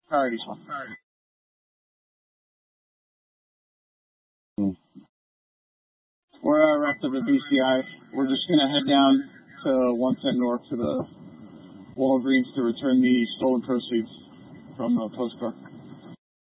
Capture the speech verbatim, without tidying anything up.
Alrighty, so. Hmm. We're uh, wrapped up at B C I. We're just gonna head down to one ten North to the Walgreens to return the stolen proceeds from the postcard.